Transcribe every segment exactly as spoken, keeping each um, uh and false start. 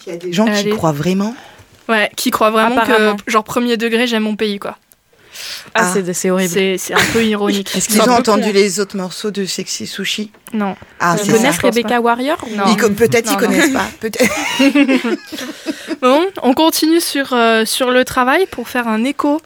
Il y a des gens Allez. qui croient vraiment. Ouais, qui croient vraiment Apparemment. que, genre, premier degré, j'aime mon pays, quoi. Ah, Ah. c'est, c'est horrible. C'est, c'est un peu ironique. Est-ce C'est qu'ils un ont peu entendu clair. les autres morceaux de Sexy Sushi? Non. Ah, Ils c'est connaissent ça. pense Rebecca Warrior ou- Non. Ils co- peut-être Non, ils non. connaissent pas. Peut-être. Bon, on continue sur, euh, sur le travail pour faire un écho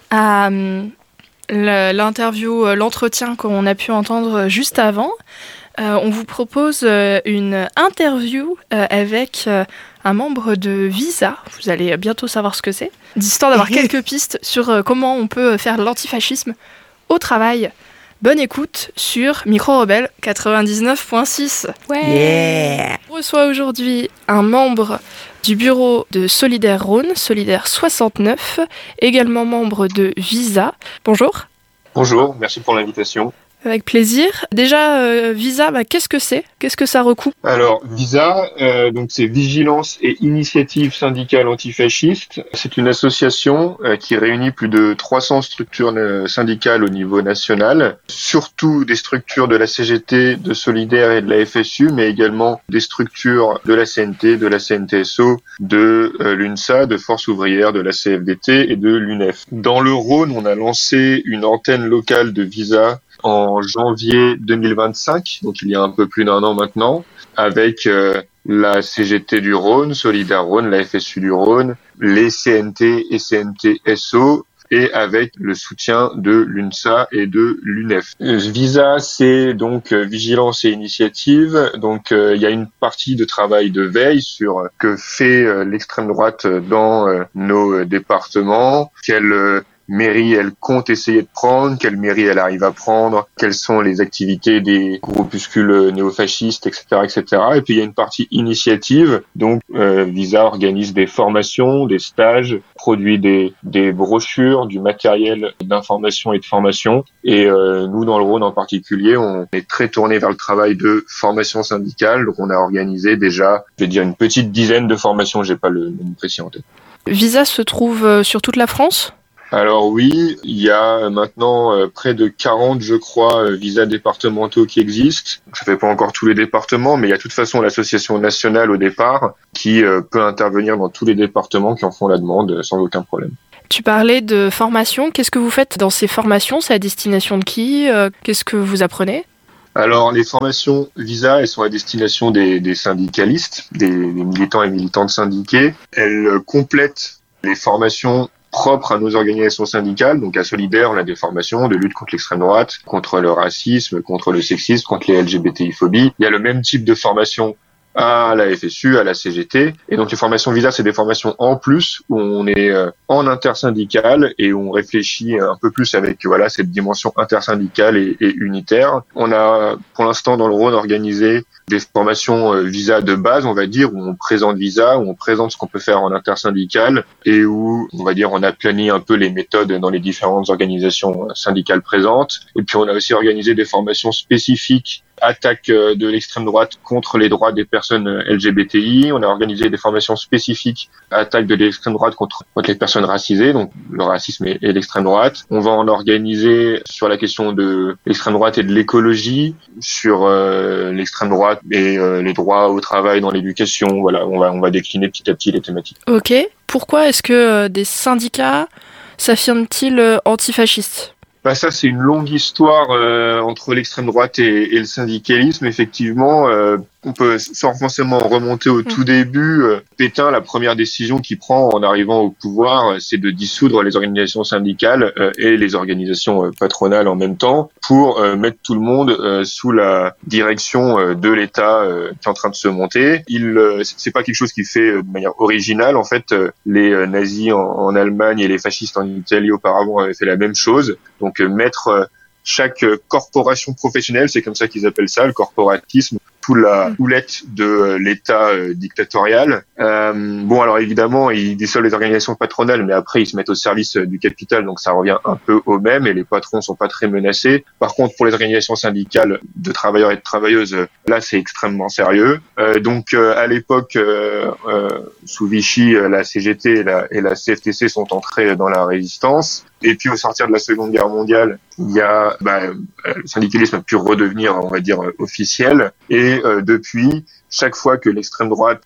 à hum, le- l'interview, euh, l'entretien qu'on a pu entendre juste avant. Euh, on vous propose euh, une interview euh, avec euh, un membre de Visa. Vous allez bientôt savoir ce que c'est. D'histoire d'avoir quelques pistes sur euh, comment on peut faire l'antifascisme au travail. Bonne écoute sur Micro Rebelle quatre-vingt-dix-neuf virgule six. Ouais. Yeah. On reçoit aujourd'hui un membre du bureau de Solidaire Rhône, Solidaire soixante-neuf, également membre de Visa. Bonjour. Bonjour, merci pour l'invitation. Avec plaisir. Déjà, euh, Visa, bah, qu'est-ce que c'est? Qu'est-ce que ça recoupe? Alors, Visa, euh, donc c'est Vigilance et Initiative Syndicale Antifasciste. C'est une association euh, qui réunit plus de trois cents structures euh, syndicales au niveau national, surtout des structures de la C G T, de Solidaire et de la F S U, mais également des structures de la C N T, de la C N T S O, de euh, l'UNSA, de Force ouvrière, de la C F D T et de l'U N E F. Dans le Rhône, on a lancé une antenne locale de Visa en janvier deux mille vingt-cinq, donc il y a un peu plus d'un an maintenant, avec euh, la C G T du Rhône, Solidaire Rhône, la F S U du Rhône, les C N T et C N T S O, et avec le soutien de l'UNSA et de l'U N E F. Euh, Visa, c'est donc euh, vigilance et initiative. Donc euh, il y a une partie de travail de veille sur euh, que fait euh, l'extrême droite dans euh, nos euh, départements, quelle euh, mairie elle compte essayer de prendre, quelle mairie elle arrive à prendre, quelles sont les activités des groupuscules néofascistes, et cetera, et cetera. Et puis il y a une partie initiative, donc euh, Visa organise des formations, des stages, produit des, des brochures, du matériel d'information et de formation. Et euh, nous, dans le Rhône en particulier, on est très tourné vers le travail de formation syndicale. Donc on a organisé déjà, je vais dire, une petite dizaine de formations, j'ai pas le nom précis en tête. Visa se trouve euh, sur toute la France? Alors oui, il y a maintenant euh, près de quarante, je crois, euh, visas départementaux qui existent. Ça fait pas encore tous les départements, mais il y a de toute façon l'association nationale au départ qui euh, peut intervenir dans tous les départements qui en font la demande euh, sans aucun problème. Tu parlais de formation. Qu'est-ce que vous faites dans ces formations? C'est à destination de qui? Euh, Qu'est-ce que vous apprenez? Alors, les formations Visa, elles sont à destination des, des syndicalistes, des, des militants et militantes syndiqués. Elles euh, complètent les formations propres à nos organisations syndicales. Donc à Solidaire, on a des formations de lutte contre l'extrême droite, contre le racisme, contre le sexisme, contre les L G B T I-phobies. Il y a le même type de formation à la F S U, à la C G T. Et donc les formations Visa, c'est des formations en plus où on est euh, en intersyndical et où on réfléchit un peu plus avec voilà cette dimension intersyndicale et, et unitaire. On a pour l'instant dans le Rhône organisé des formations euh, Visa de base, on va dire, où on présente Visa, où on présente ce qu'on peut faire en intersyndical et où, on va dire, on a plané un peu les méthodes dans les différentes organisations syndicales présentes. Et puis on a aussi organisé des formations spécifiques attaque de l'extrême droite contre les droits des personnes L G B T I. On a organisé des formations spécifiques attaque de l'extrême droite contre, contre les personnes racisées, donc le racisme et, et l'extrême droite. On va en organiser sur la question de l'extrême droite et de l'écologie, sur euh, l'extrême droite et euh, les droits au travail dans l'éducation. Voilà, on va on va décliner petit à petit les thématiques. Ok. Pourquoi est-ce que euh, des syndicats s'affirment-ils euh, antifascistes? Bah ça, c'est une longue histoire euh, entre l'extrême droite et, et le syndicalisme. Effectivement, euh, on peut sans forcément remonter au tout début. Euh, Pétain, la première décision qu'il prend en arrivant au pouvoir, euh, c'est de dissoudre les organisations syndicales euh, et les organisations euh, patronales en même temps pour euh, mettre tout le monde euh, sous la direction euh, de l'État euh, qui est en train de se monter. Il, euh, c'est pas quelque chose qu'il fait euh, de manière originale. En fait, euh, les euh, nazis en, en Allemagne et les fascistes en Italie auparavant avaient fait la même chose. Donc, euh, mettre euh, chaque euh, corporation professionnelle, c'est comme ça qu'ils appellent ça, le corporatisme, sous la houlette de euh, l'État euh, dictatorial. Euh, bon, alors évidemment, ils dissolvent les organisations patronales, mais après, ils se mettent au service euh, du capital, donc ça revient un peu au même, et les patrons sont pas très menacés. Par contre, pour les organisations syndicales de travailleurs et de travailleuses, euh, là, c'est extrêmement sérieux. Euh, donc, euh, à l'époque, euh, euh, sous Vichy, euh, la C G T et la, et la C F T C sont entrées dans la résistance. Et puis, au sortir de la Seconde Guerre mondiale, il y a bah, le syndicalisme a pu redevenir, on va dire, officiel. Et euh, depuis, chaque fois que l'extrême droite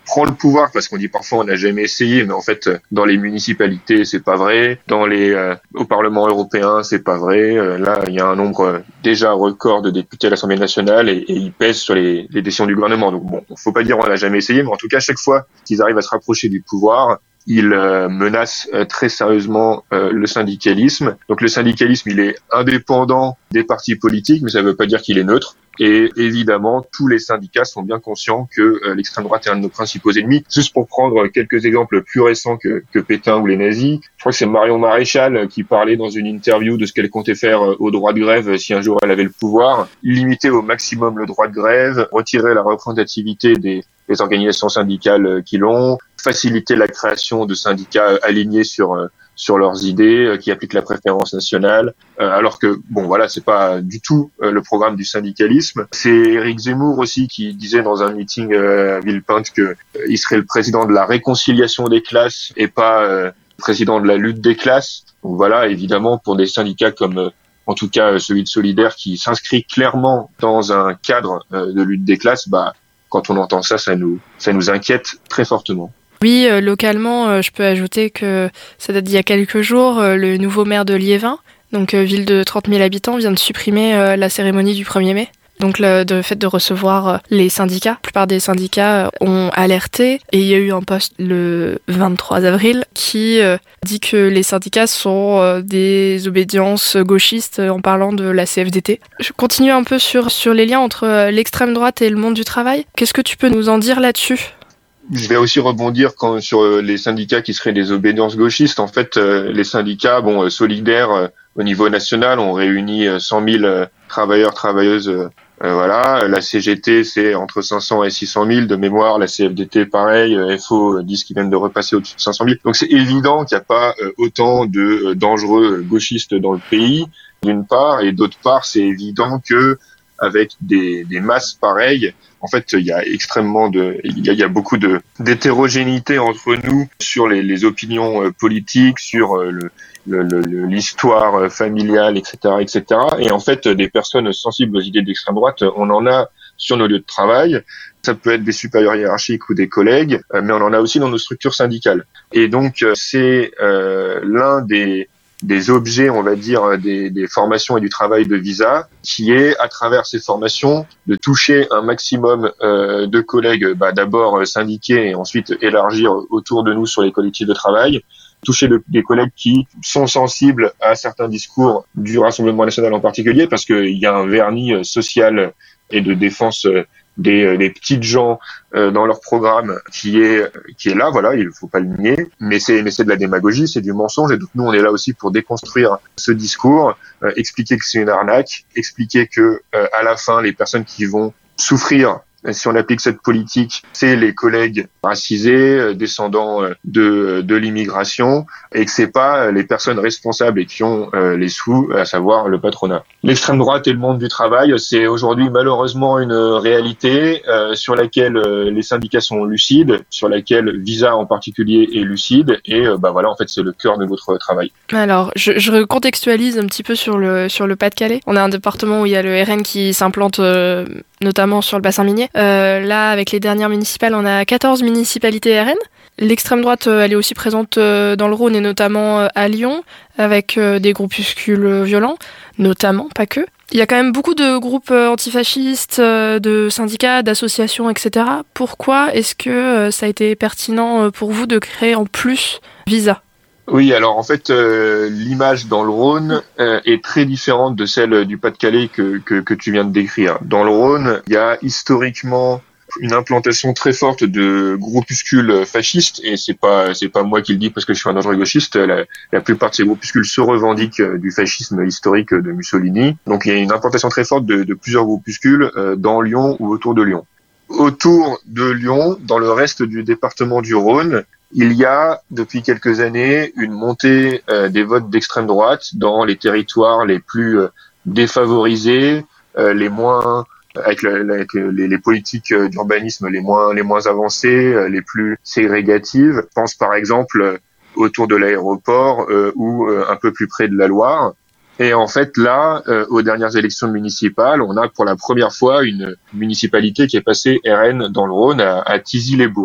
prend le pouvoir, parce qu'on dit parfois on n'a jamais essayé, mais en fait dans les municipalités c'est pas vrai, dans les euh, au Parlement européen c'est pas vrai. Euh, là il y a un nombre euh, déjà record de députés à l'Assemblée nationale et, et ils pèsent sur les, les décisions du gouvernement. Donc bon, faut pas dire on n'a jamais essayé, mais en tout cas chaque fois qu'ils arrivent à se rapprocher du pouvoir, il euh, menace euh, très sérieusement euh, le syndicalisme. Donc le syndicalisme, il est indépendant des partis politiques, mais ça ne veut pas dire qu'il est neutre. Et évidemment, tous les syndicats sont bien conscients que euh, l'extrême droite est un de nos principaux ennemis. Juste pour prendre quelques exemples plus récents que, que Pétain ou les nazis, je crois que c'est Marion Maréchal qui parlait dans une interview de ce qu'elle comptait faire au droit de grève si un jour elle avait le pouvoir. Limiter au maximum le droit de grève, retirer la représentativité des les organisations syndicales qui l'ont, faciliter la création de syndicats alignés sur sur leurs idées, qui appliquent la préférence nationale, alors que bon voilà, c'est pas du tout le programme du syndicalisme. C'est Éric Zemmour aussi qui disait dans un meeting à Villepinte que il serait le président de la réconciliation des classes et pas le président de la lutte des classes. Donc voilà, évidemment pour des syndicats comme en tout cas celui de Solidaire qui s'inscrit clairement dans un cadre de lutte des classes, bah quand on entend ça, ça nous, ça nous inquiète très fortement. Oui, euh, localement, euh, je peux ajouter que ça date d'il y a quelques jours, euh, le nouveau maire de Liévin, donc euh, ville de trente mille habitants, vient de supprimer euh, la cérémonie du premier mai. Donc le, le fait de recevoir euh, les syndicats, la plupart des syndicats euh, ont alerté et il y a eu un post le vingt-trois avril qui euh, dit que les syndicats sont euh, des obédiences gauchistes euh, en parlant de la C F D T. Je continue un peu sur, sur les liens entre euh, l'extrême droite et le monde du travail. Qu'est-ce que tu peux nous en dire là-dessus ? Je vais aussi rebondir quand, sur les syndicats qui seraient des obédiences gauchistes. En fait, euh, les syndicats, bon, euh, solidaires euh, au niveau national, ont réuni euh, cent mille euh, travailleurs, travailleuses. Euh, euh, voilà, la C G T, c'est entre cinq cents et six cent mille de mémoire. La C F D T, pareil. Euh, F O disent qu'ils viennent de repasser au-dessus de cinq cent mille. Donc c'est évident qu'il n'y a pas euh, autant de euh, dangereux gauchistes dans le pays, d'une part, et d'autre part, c'est évident que avec des, des masses pareilles, en fait, il y a extrêmement de, il y a, il y a beaucoup de d'hétérogénéité entre nous sur les, les opinions euh, politiques, sur euh, le, le, le, l'histoire euh, familiale, et cetera, et cetera. Et en fait, des personnes sensibles aux idées d'extrême droite, on en a sur nos lieux de travail. Ça peut être des supérieurs hiérarchiques ou des collègues, euh, mais on en a aussi dans nos structures syndicales. Et donc, euh, c'est euh, l'un des des objets, on va dire, des, des formations et du travail de Visa, qui est, à travers ces formations, de toucher un maximum euh, de collègues, bah, d'abord syndiqués et ensuite élargir autour de nous sur les collectifs de travail, toucher le, des collègues qui sont sensibles à certains discours du Rassemblement national en particulier, parce qu'il y a un vernis social et de défense des, des petites gens euh, dans leur programme qui est qui est là, voilà, il ne faut pas le nier, mais c'est mais c'est de la démagogie, c'est du mensonge, et donc nous on est là aussi pour déconstruire ce discours, euh, expliquer que c'est une arnaque, expliquer que euh, à la fin les personnes qui vont souffrir si on applique cette politique, c'est les collègues racisés, descendants de de l'immigration, et que c'est pas les personnes responsables et qui ont euh, les sous, à savoir le patronat. L'extrême droite et le monde du travail, c'est aujourd'hui malheureusement une réalité euh, sur laquelle euh, les syndicats sont lucides, sur laquelle Visa en particulier est lucide, et euh, bah voilà, en fait c'est le cœur de notre travail. Alors, je, je recontextualise un petit peu sur le sur le Pas-de-Calais. On a un département où il y a le R N qui s'implante euh, notamment sur le bassin minier. Euh, là, avec les dernières municipales, on a quatorze municipalités R N. L'extrême droite, euh, elle est aussi présente euh, dans le Rhône et notamment euh, à Lyon, avec euh, des groupuscules violents, notamment, pas que. Il y a quand même beaucoup de groupes euh, antifascistes, euh, de syndicats, d'associations, et cetera. Pourquoi est-ce que euh, ça a été pertinent euh, pour vous de créer en plus Visa ? Oui, alors en fait, euh, l'image dans le Rhône euh, est très différente de celle du Pas-de-Calais que, que, que tu viens de décrire. Dans le Rhône, il y a historiquement une implantation très forte de groupuscules fascistes, et c'est pas c'est pas moi qui le dis parce que je suis un dangereux gauchiste. La, la plupart de ces groupuscules se revendiquent du fascisme historique de Mussolini. Donc il y a une implantation très forte de, de plusieurs groupuscules euh, dans Lyon ou autour de Lyon. Autour de Lyon, dans le reste du département du Rhône, il y a, depuis quelques années, une montée euh, des votes d'extrême droite dans les territoires les plus euh, défavorisés, euh, les moins, avec, le, avec les, les politiques d'urbanisme les moins, les moins avancées, euh, les plus ségrégatives. Je pense par exemple euh, autour de l'aéroport euh, ou euh, un peu plus près de la Loire. Et en fait, là, euh, aux dernières élections municipales, on a pour la première fois une municipalité qui est passée R N dans le Rhône à, à Thizy-les-Bourgs.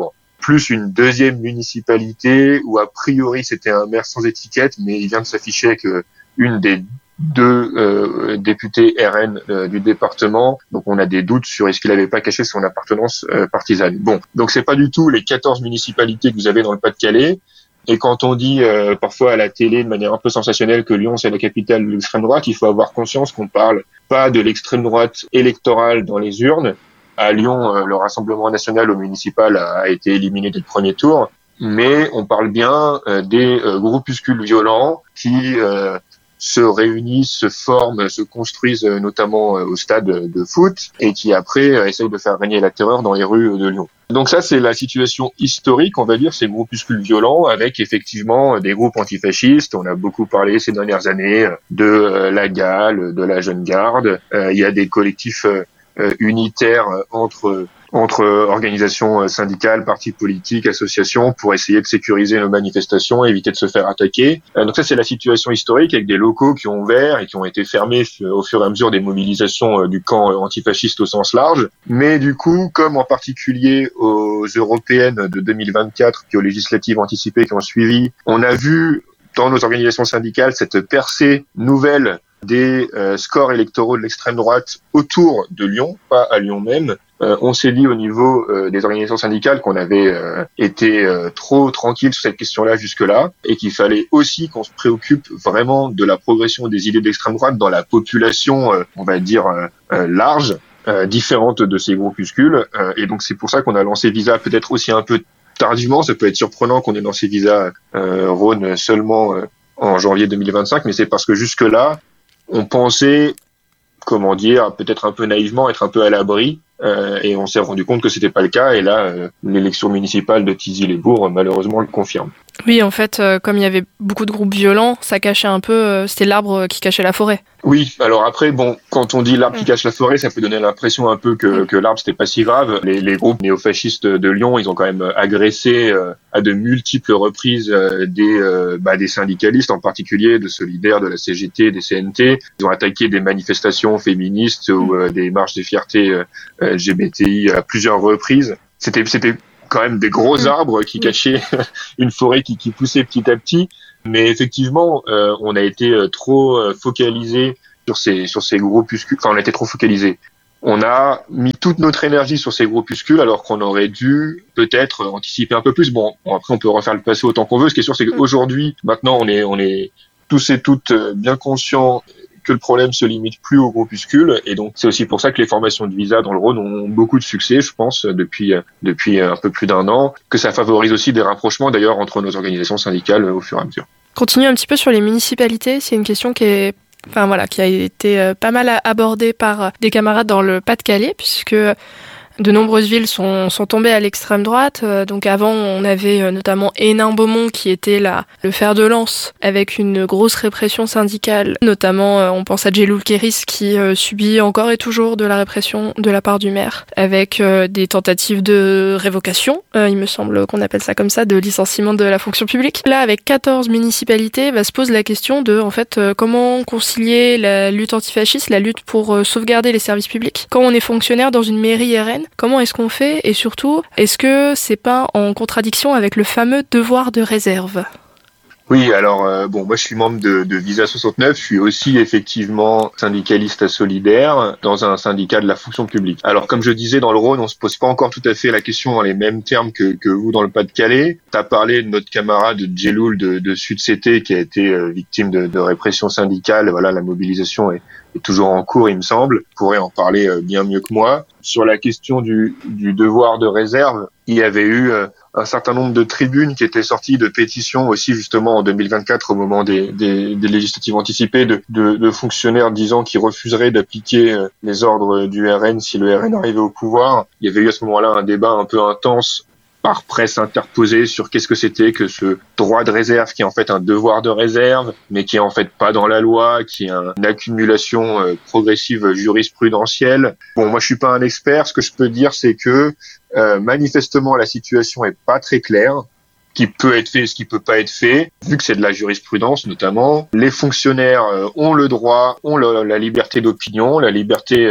plus une deuxième municipalité où a priori c'était un maire sans étiquette, mais il vient de s'afficher que une des deux euh, députés R N euh, du département, donc on a des doutes sur est-ce qu'il n'avait pas caché son appartenance euh, partisane. Bon, donc c'est pas du tout les quatorze municipalités que vous avez dans le Pas-de-Calais. Et quand on dit euh, parfois à la télé de manière un peu sensationnelle que Lyon c'est la capitale de l'extrême droite, il faut avoir conscience qu'on parle pas de l'extrême droite électorale dans les urnes. À Lyon, euh, le Rassemblement national au municipal a, a été éliminé dès le premier tour, mais on parle bien euh, des euh, groupuscules violents qui euh, se réunissent, se forment, se construisent euh, notamment euh, au stade de foot et qui après euh, essayent de faire régner la terreur dans les rues de Lyon. Donc ça, c'est la situation historique, on va dire, ces groupuscules violents avec effectivement des groupes antifascistes. On a beaucoup parlé ces dernières années de euh, la GAL, de la Jeune Garde. Euh, il y a des collectifs euh, unitaires entre entre organisations syndicales, partis politiques, associations, pour essayer de sécuriser nos manifestations et éviter de se faire attaquer. Euh, donc ça, c'est la situation historique avec des locaux qui ont ouvert et qui ont été fermés au fur et à mesure des mobilisations euh, du camp antifasciste au sens large. Mais du coup, comme en particulier aux européennes de deux mille vingt-quatre, puis aux législatives anticipées qui ont suivi, on a vu dans nos organisations syndicales cette percée nouvelle des euh, scores électoraux de l'extrême droite autour de Lyon, pas à Lyon même. Euh, on s'est dit au niveau euh, des organisations syndicales qu'on avait euh, été euh, trop tranquille sur cette question-là jusque-là et qu'il fallait aussi qu'on se préoccupe vraiment de la progression des idées d'extrême droite dans la population, euh, on va dire, euh, euh, large, euh, différente de ces groupuscules. Euh, et donc c'est pour ça qu'on a lancé Visa peut-être aussi un peu tardivement. Ça peut être surprenant qu'on ait lancé Visa euh, Rhône seulement euh, en janvier deux mille vingt-cinq, mais c'est parce que jusque-là, on pensait, comment dire, peut-être un peu naïvement, être un peu à l'abri, euh, et on s'est rendu compte que c'était pas le cas, et là, euh, l'élection municipale de Thizy-les-Bourgs, malheureusement, le confirme. Oui, en fait, euh, comme il y avait beaucoup de groupes violents, ça cachait un peu, euh, c'était l'arbre qui cachait la forêt. Oui, alors après, bon, quand on dit l'arbre qui cache la forêt, ça peut donner l'impression un peu que, que l'arbre c'était pas si grave. Les, les groupes néofascistes de Lyon, ils ont quand même agressé euh, à de multiples reprises euh, des, euh, bah, des syndicalistes, en particulier de Solidaires, de la C G T, des C N T. Ils ont attaqué des manifestations féministes ou euh, des marches des fiertés euh, L G B T I à plusieurs reprises. C'était, c'était quand même des gros arbres qui cachaient une forêt qui, qui poussait petit à petit. Mais effectivement, euh, on a été euh, trop euh, focalisé sur ces sur ces groupuscules. Enfin, on a été trop focalisé. On a mis toute notre énergie sur ces groupuscules alors qu'on aurait dû peut-être anticiper un peu plus. Bon, bon après on peut refaire le passé autant qu'on veut. Ce qui est sûr, c'est qu'aujourd'hui, maintenant, on est on est tous et toutes bien conscients que le problème se limite plus aux groupuscules, et donc c'est aussi pour ça que les formations de Visa dans le Rhône ont beaucoup de succès, je pense, depuis depuis un peu plus d'un an, que ça favorise aussi des rapprochements d'ailleurs entre nos organisations syndicales au fur et à mesure. Continue un petit peu sur les municipalités, c'est une question qui est enfin voilà, qui a été pas mal abordée par des camarades dans le Pas-de-Calais, puisque de nombreuses villes sont, sont tombées à l'extrême droite. Euh, donc avant, on avait euh, notamment Hénin-Beaumont qui était là, le fer de lance, avec une grosse répression syndicale. Notamment, euh, on pense à Djeloul Kéris qui euh, subit encore et toujours de la répression de la part du maire, avec euh, des tentatives de révocation, euh, il me semble qu'on appelle ça comme ça, de licenciement de la fonction publique. Là, avec quatorze municipalités, va se pose la question de, en fait, euh, comment concilier la lutte antifasciste, la lutte pour euh, sauvegarder les services publics, quand on est fonctionnaire dans une mairie R N. Comment est-ce qu'on fait? Et surtout, est-ce que c'est pas en contradiction avec le fameux devoir de réserve? Oui, alors euh, bon, moi je suis membre de, de Visa soixante-neuf, je suis aussi effectivement syndicaliste à Solidaires dans un syndicat de la fonction publique. Alors comme je disais, dans le Rhône, on se pose pas encore tout à fait la question dans les mêmes termes que, que vous dans le Pas-de-Calais. Tu as parlé de notre camarade Djeloul de, de Sud C T qui a été euh, victime de, de répression syndicale. Voilà, la mobilisation est, est toujours en cours, il me semble. Vous pourrez en parler euh, bien mieux que moi. Sur la question du, du devoir de réserve, il y avait eu euh, un certain nombre de tribunes qui étaient sorties, de pétitions aussi justement en deux mille vingt-quatre au moment des, des, des législatives anticipées, de, de, de fonctionnaires disant qu'ils refuseraient d'appliquer euh, les ordres du R N si le R N arrivait au pouvoir. Il y avait eu à ce moment-là un débat un peu intense par presse interposée sur qu'est-ce que c'était que ce droit de réserve qui est en fait un devoir de réserve, mais qui est en fait pas dans la loi, qui est une accumulation euh, progressive jurisprudentielle. Bon, moi je suis pas un expert, ce que je peux dire c'est que euh, manifestement la situation est pas très claire, ce qui peut être fait et ce qui peut pas être fait, vu que c'est de la jurisprudence notamment. Les fonctionnaires euh, ont le droit, ont le, la liberté d'opinion, la liberté euh,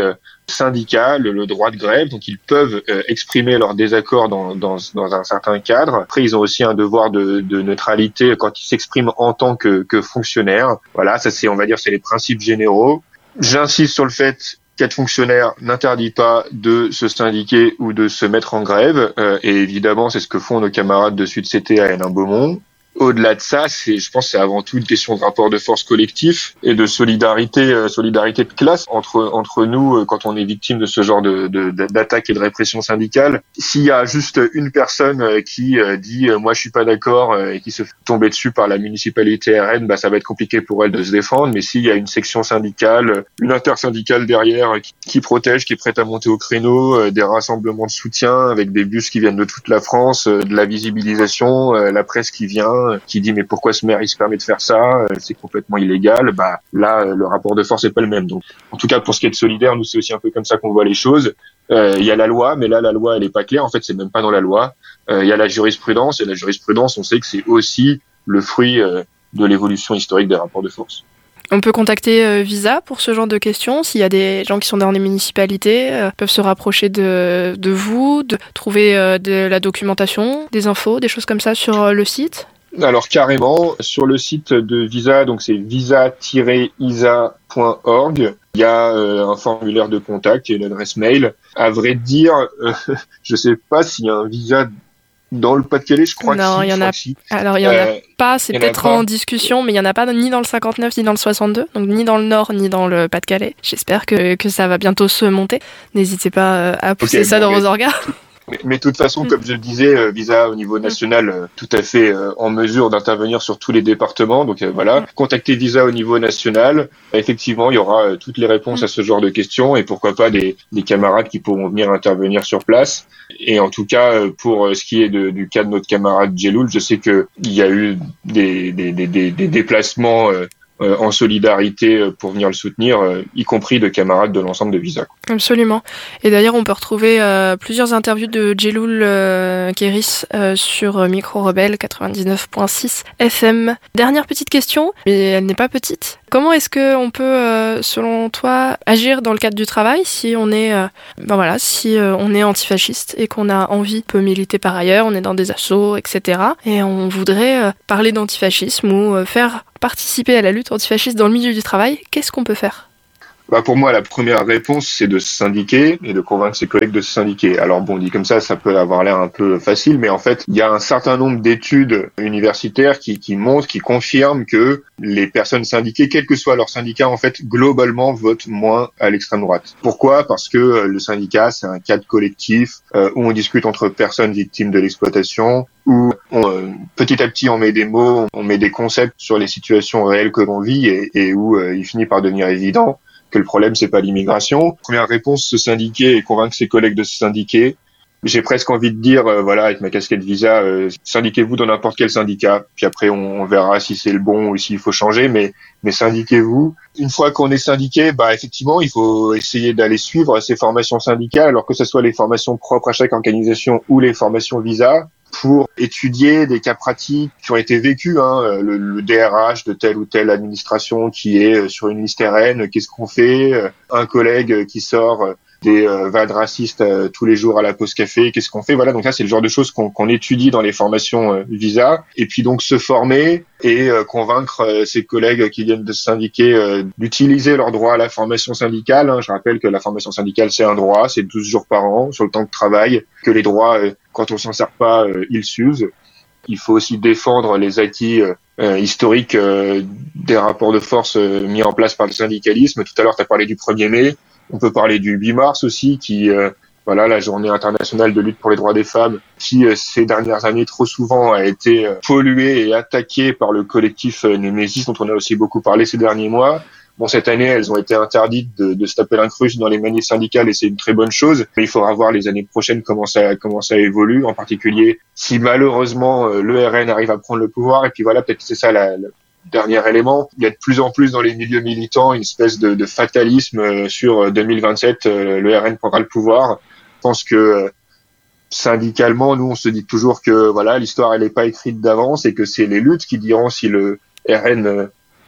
syndical, le droit de grève, donc ils peuvent euh, exprimer leur désaccord dans, dans, dans un certain cadre. Après, ils ont aussi un devoir de, de neutralité quand ils s'expriment en tant que, que fonctionnaires. Voilà, ça c'est, on va dire, c'est les principes généraux. J'insiste sur le fait qu'être fonctionnaire n'interdit pas de se syndiquer ou de se mettre en grève, euh, et évidemment, c'est ce que font nos camarades de Sud C T à Hénin-Beaumont. Au-delà de ça, c'est, je pense, que c'est avant tout une question de rapport de force collectif et de solidarité, euh, solidarité de classe entre entre nous euh, quand on est victime de ce genre de, de d'attaque et de répression syndicale. S'il y a juste une personne euh, qui euh, dit euh, moi je suis pas d'accord euh, et qui se fait tomber dessus par la municipalité R N, bah ça va être compliqué pour elle de se défendre. Mais s'il y a une section syndicale, une intersyndicale derrière euh, qui, qui protège, qui est prête à monter au créneau, euh, des rassemblements de soutien avec des bus qui viennent de toute la France, euh, de la visibilisation, euh, la presse qui vient, qui dit mais pourquoi ce maire il se permet de faire ça, c'est complètement illégal, bah là le rapport de force est pas le même. Donc en tout cas pour ce qui est de solidaire, nous c'est aussi un peu comme ça qu'on voit les choses. Euh, il y a la loi, mais là la loi elle est pas claire, en fait c'est même pas dans la loi. Euh, il y a la jurisprudence, et la jurisprudence on sait que c'est aussi le fruit euh, de l'évolution historique des rapports de force. On peut contacter euh, Visa pour ce genre de questions. S'il y a des gens qui sont dans les municipalités, euh, peuvent se rapprocher de, de vous, de trouver euh, de la documentation, des infos, des choses comme ça sur euh, le site. Alors carrément, sur le site de Visa, donc c'est visa tiret isa point org, il y a euh, un formulaire de contact et une adresse mail. À vrai dire, euh, je sais pas s'il y a un Visa dans le Pas-de-Calais, je crois non, que si. Il y en a... Si. Alors, il y en euh, a pas, c'est peut-être en discussion, mais il y en a pas ni dans le cinquante-neuf, ni dans le soixante-deux, donc ni dans le Nord, ni dans le Pas-de-Calais. J'espère que, que ça va bientôt se monter. N'hésitez pas à pousser okay, ça bon, dans mais... vos organes. Mais, mais de toute façon, comme je le disais, euh, Visa au niveau national, euh, tout à fait euh, en mesure d'intervenir sur tous les départements. Donc euh, voilà, contactez Visa au niveau national. Effectivement, il y aura euh, toutes les réponses à ce genre de questions et pourquoi pas des, des camarades qui pourront venir intervenir sur place. Et en tout cas, euh, pour euh, ce qui est de, du cas de notre camarade Djeloul, je sais que il y a eu des, des, des, des, des déplacements euh, Euh, en solidarité pour venir le soutenir, euh, y compris de camarades de l'ensemble de Visa. Absolument. Et d'ailleurs, on peut retrouver euh, plusieurs interviews de Djeloul euh, Guéris euh, sur Micro Rebelle quatre-vingt-dix-neuf point six F M. Dernière petite question, mais elle n'est pas petite. Comment est-ce qu'on peut, euh, selon toi, agir dans le cadre du travail si on est, euh, ben voilà, si euh, on est antifasciste et qu'on a envie, peut militer par ailleurs, on est dans des assos, et cetera. Et on voudrait euh, parler d'antifascisme ou euh, faire participer à la lutte antifasciste dans le milieu du travail, qu'est-ce qu'on peut faire ? Bah pour moi, la première réponse, c'est de se syndiquer et de convaincre ses collègues de se syndiquer. Alors bon, dit comme ça, ça peut avoir l'air un peu facile, mais en fait, il y a un certain nombre d'études universitaires qui, qui montrent, qui confirment que les personnes syndiquées, quel que soit leur syndicat, en fait, globalement, votent moins à l'extrême droite. Pourquoi ? Parce que le syndicat, c'est un cadre collectif euh, où on discute entre personnes victimes de l'exploitation, où on, euh, petit à petit on met des mots, on met des concepts sur les situations réelles que l'on vit et, et où euh, il finit par devenir évident que le problème c'est pas l'immigration. Première réponse, se syndiquer et convaincre ses collègues de se syndiquer. J'ai presque envie de dire, euh, voilà, avec ma casquette Visa, euh, syndiquez-vous dans n'importe quel syndicat. Puis après, on, on verra si c'est le bon ou s'il faut changer, mais, mais syndiquez-vous. Une fois qu'on est syndiqué, bah effectivement, il faut essayer d'aller suivre ces formations syndicales, alors que ce soit les formations propres à chaque organisation ou les formations Visa, pour étudier des cas pratiques qui ont été vécus, hein, le, le D R H de telle ou telle administration qui est sur une liste R N, qu'est-ce qu'on fait ? Un collègue qui sort des euh, vannes racistes euh, tous les jours à la pause café, qu'est-ce qu'on fait ? Voilà, donc là c'est le genre de choses qu'on, qu'on étudie dans les formations euh, Visa, et puis donc se former et euh, convaincre euh, ses collègues qui viennent de se syndiquer euh, d'utiliser leur droit à la formation syndicale. Hein. Je rappelle que la formation syndicale c'est un droit, c'est douze jours par an sur le temps de travail, que les droits, euh, quand on s'en sert pas, euh, ils s'usent. Il faut aussi défendre les acquis euh, euh, historiques euh, des rapports de force euh, mis en place par le syndicalisme. Tout à l'heure tu as parlé du premier mai. On peut parler du huit mars aussi, qui, euh, voilà, la journée internationale de lutte pour les droits des femmes, qui euh, ces dernières années trop souvent a été euh, polluée et attaquée par le collectif euh, Némésis, dont on a aussi beaucoup parlé ces derniers mois. Bon, cette année, elles ont été interdites de, de se taper l'incruste dans les manifs syndicales et c'est une très bonne chose. Mais il faudra voir les années prochaines comment ça, comment ça évolue, en particulier si malheureusement euh, l'E R N arrive à prendre le pouvoir. Et puis voilà, peut-être que c'est ça la, la dernier élément, il y a de plus en plus dans les milieux militants une espèce de, de fatalisme sur deux mille vingt-sept, euh, le R N prendra le pouvoir. Je pense que euh, syndicalement, nous on se dit toujours que voilà, l'histoire elle n'est pas écrite d'avance et que c'est les luttes qui diront si le R N euh,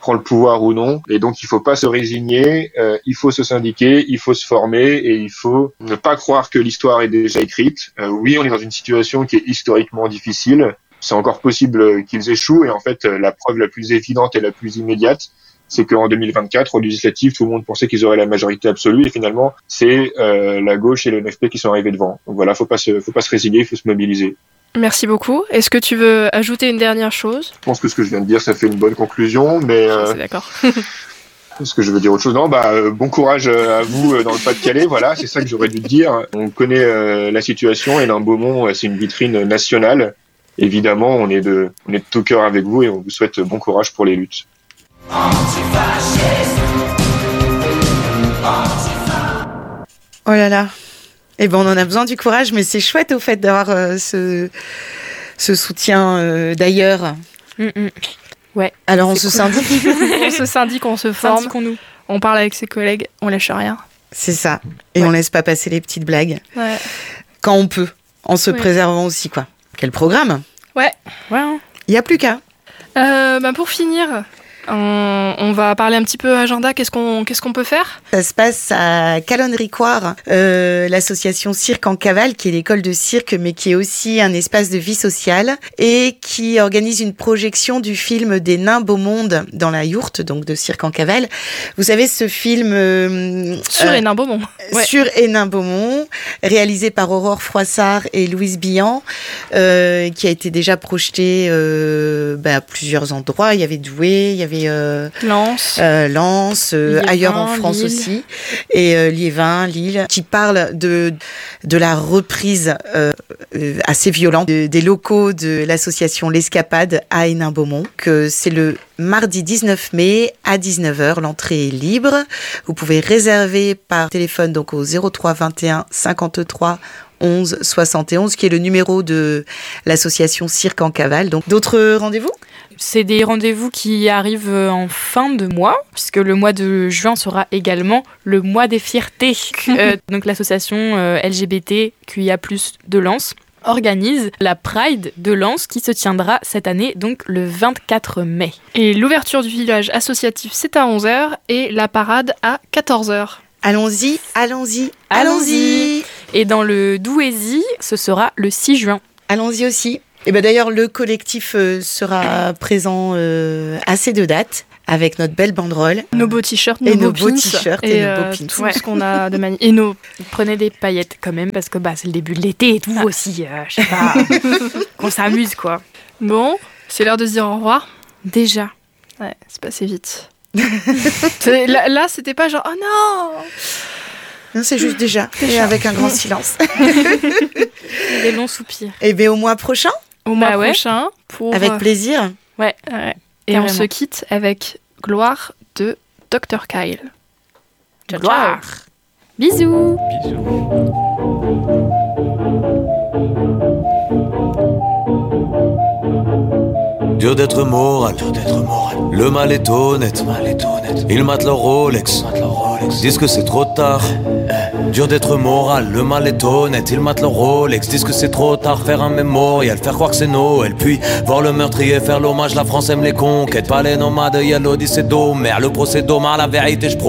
prend le pouvoir ou non. Et donc, il faut pas se résigner, euh, il faut se syndiquer, il faut se former et il faut ne pas croire que l'histoire est déjà écrite. Euh, oui, on est dans une situation qui est historiquement difficile. C'est encore possible qu'ils échouent. Et en fait, la preuve la plus évidente et la plus immédiate, c'est qu'en deux mille vingt-quatre, au législatif, tout le monde pensait qu'ils auraient la majorité absolue, et finalement, c'est euh, la gauche et le N F P qui sont arrivés devant. Donc voilà, faut pas se, faut pas se résigner, il faut se mobiliser. Merci beaucoup. Est-ce que tu veux ajouter une dernière chose ? Je pense que ce que je viens de dire, ça fait une bonne conclusion, mais euh, c'est d'accord. est-ce que je veux dire autre chose ? Non, bah euh, bon courage à vous euh, dans le Pas-de-Calais. Voilà, c'est ça que j'aurais dû te dire. On connaît euh, la situation, et Hénin-Beaumont, c'est une vitrine nationale. Évidemment, on est de, on est de tout cœur avec vous et on vous souhaite bon courage pour les luttes. Oh là là. Eh ben, on en a besoin du courage, mais c'est chouette au fait d'avoir euh, ce, ce soutien euh, d'ailleurs. Mm-mm. Ouais. Alors, on c'est se cool. syndique. On se syndique, on se forme, Syndiquons-nous. on parle avec ses collègues, on lâche rien. C'est ça. Et Ouais. on laisse pas passer les petites blagues. Ouais. Quand on peut. En se Ouais. préservant aussi, quoi. Quel programme ? Ouais. Ouais, hein. Il n'y a plus qu'à. Euh, bah pour finir, on, on va parler un petit peu agenda. Qu'est-ce qu'on, qu'est-ce qu'on peut faire ? Ça se passe à Calonne-Ricoire, euh, l'association Cirque en Cavale, qui est l'école de cirque, mais qui est aussi un espace de vie sociale, et qui organise une projection du film des Nains Beau Monde dans la yourte, donc de Cirque en Cavale. Vous savez, ce film euh, Sur euh, Hénin-Beaumont. Ouais. sur Hénin-Beaumont, réalisé par Aurore Froissart et Louise Billan, euh, qui a été déjà projeté euh, bah, à plusieurs endroits. Il y avait Douai, il y avait euh, Lens. euh, Lens, euh, Liévin, ailleurs en France Lille. aussi, et euh, Liévin, Lille, qui parle de de la reprise euh, euh, assez violente de- des locaux de l'association L'Escapade à Hénin-Beaumont. Que c'est le mardi dix-neuf mai à dix-neuf heures. L'entrée est libre. Vous pouvez réserver par téléphone donc au zéro trois vingt et un cinquante-trois onze soixante et onze, qui est le numéro de l'association Cirque en Cavale. Donc d'autres rendez-vous ? C'est des rendez-vous qui arrivent en fin de mois, puisque le mois de juin sera également le mois des fiertés. Euh, donc l'association euh, L G B T Q I A plus, de Lens organise la Pride de Lens qui se tiendra cette année, donc le vingt-quatre mai. Et l'ouverture du village associatif, c'est à onze heures et la parade à quatorze heures. Allons-y, allons-y, Allons-y. allons-y. Et dans le Douaisis, ce sera le six juin. Allons-y aussi. Et ben d'ailleurs, le collectif euh, sera présent euh, à ces deux dates avec notre belle banderole. Nos beaux t-shirts, nos Et beaux nos beaux pins, t-shirts et nos beaux euh, pins. tout Ouais. ce qu'on a de magnifique. Et nos... Prenez des paillettes quand même, parce que bah, c'est le début de l'été et tout aussi, euh, je sais pas, qu'on s'amuse quoi. Bon, c'est l'heure de se dire au revoir. Déjà. Ouais, c'est passé vite. C'est- là, là, c'était pas genre « Oh non !» Non, c'est juste déjà. Et avec un grand silence. Des longs soupirs. Et bien au mois prochain, Au mois Bah ouais. prochain, pour... avec euh, plaisir. Ouais. ouais. Et on Carrément. se quitte avec Gloire de docteur Kyle. Ciao, Gloire. ciao. Bisous. Dur d'être moral, le mal est honnête, ils matent leur Rolex, disent que c'est trop tard. Dur d'être moral, le mal est honnête, ils matent leur Rolex, disent que c'est trop tard. Faire un mémorial, faire croire que c'est Noël, puis voir le meurtrier faire l'hommage. La France aime les conquêtes, pas les nomades, y'a l'Odyssée d'Homère. Le procès d'Omar, la vérité je